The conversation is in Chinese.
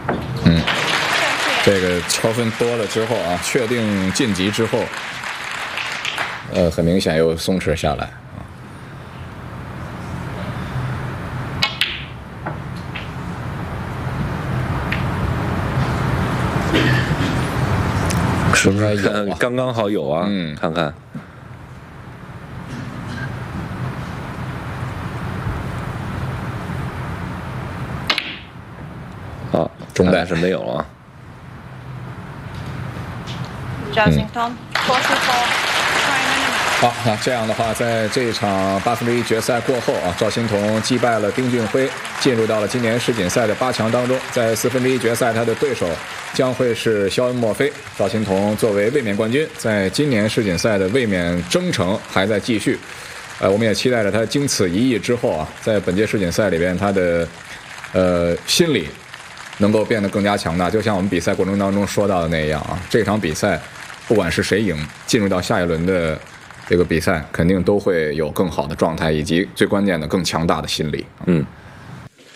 这个超分多了之后啊，确定晋级之后，很明显又松弛下来。是不是有啊？ 刚刚好有啊，看看。好， 中带是没有了啊。 好，那这样的话，在这一场1/8决赛过后啊，赵心童击败了丁俊晖，进入到了今年世锦赛的8强当中。在1/4决赛，他的对手将会是肖恩·墨菲。赵心童作为卫冕冠军，在今年世锦赛的卫冕征程还在继续。我们也期待着他经此一役之后啊，在本届世锦赛里边，他的心理能够变得更加强大。就像我们比赛过程当中说到的那样啊，这场比赛不管是谁赢，进入到下一轮的这个比赛肯定都会有更好的状态，以及最关键的更强大的心理。